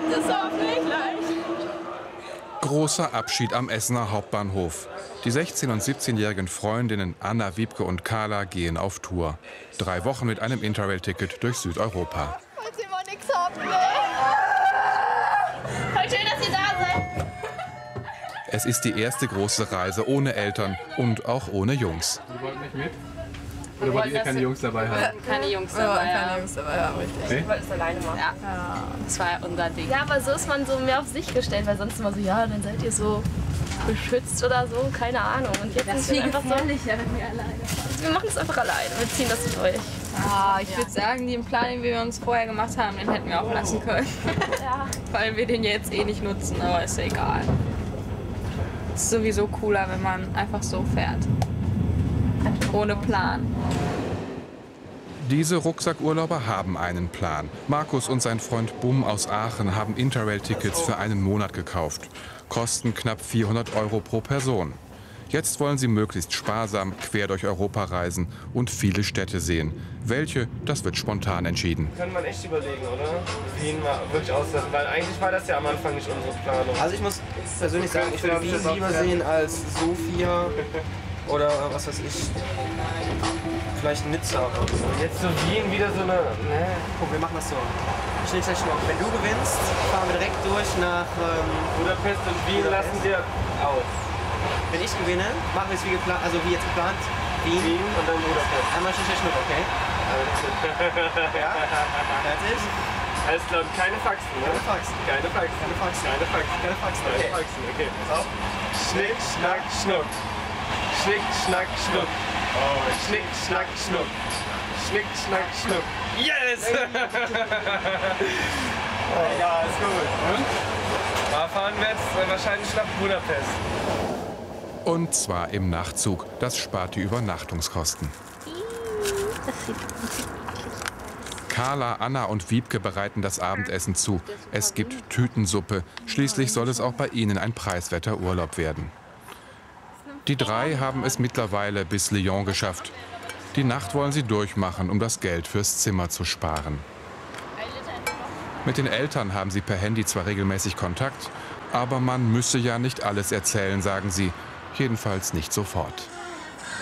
Das war gleich. Großer Abschied am Essener Hauptbahnhof. Die 16- und 17-jährigen Freundinnen Anna, Wiebke und Carla gehen auf Tour. 3 Wochen mit einem Interrail-Ticket durch Südeuropa. Falls ihr mal nichts habt, ne? Voll schön, dass ihr da seid. Es ist die erste große Reise ohne Eltern und auch ohne Jungs. Sie wollten nicht mit? Oder wollt ihr keine Jungs dabei haben? Keine Jungs dabei. Keine Jungs dabei haben, richtig. Nee? Ich wollte es alleine machen. Ja. Das war unser Ding. Ja, aber so ist man so mehr auf sich gestellt, weil sonst immer so, ja, dann seid ihr so beschützt oder so, keine Ahnung. Und jetzt ist es einfach so, wenn wir alleine wir machen es einfach alleine, wir ziehen das durch. Ah, ich würde sagen, den Plan, den wir uns vorher gemacht haben, den hätten wir auch lassen können. Ja. Weil wir den jetzt eh nicht nutzen, aber ist ja egal. Es ist sowieso cooler, wenn man einfach so fährt. Ohne Plan. Diese Rucksackurlauber haben einen Plan. Markus und sein Freund Bum aus Aachen haben Interrail-Tickets für einen Monat gekauft. Kosten knapp 400 € pro Person. Jetzt wollen sie möglichst sparsam quer durch Europa reisen und viele Städte sehen. Welche, das wird spontan entschieden. Kann man echt überlegen, oder? Wien mal wirklich auslassen, weil eigentlich war das ja am Anfang nicht unsere Planung. Also ich muss persönlich sagen, ich würde Wien lieber sehen als Sofia oder was weiß ich, vielleicht Nizza oder so. Jetzt so Wien wieder so eine... Ne? Guck, wir machen das so. Schnick, schnack, schnuck. Wenn du gewinnst, fahren wir direkt durch nach Budapest und Wien Budapest. lassen wir aus. Wenn ich gewinne, machen wir es wie geplant, also wie jetzt geplant, Wien Und dann Budapest. einmal Schnick, schnack, schnuck, okay? Ja? Fertig? Alles klar, und keine Faxen, ne? Keine Faxen. Keine Faxen. Keine Faxen. Keine Faxen. Keine Faxen, Keine okay. Faxen, okay. Pass auf. Schnick, schnack, schnuck. Schnick, schnack, schnuck. Schnick, schnack, schnuck. Schnick, schnack, schnuck. Yes! Ja, ist gut. Und? Da fahren wir jetzt wahrscheinlich nach Budapest. Und zwar im Nachtzug. Das spart die Übernachtungskosten. Carla, Anna und Wiebke bereiten das Abendessen zu. Es gibt Tütensuppe. Schließlich soll es auch bei ihnen ein preiswerter Urlaub werden. Die 3 haben es mittlerweile bis Lyon geschafft. Die Nacht wollen sie durchmachen, um das Geld fürs Zimmer zu sparen. Mit den Eltern haben sie per Handy zwar regelmäßig Kontakt, aber man müsse ja nicht alles erzählen, sagen sie. Jedenfalls nicht sofort.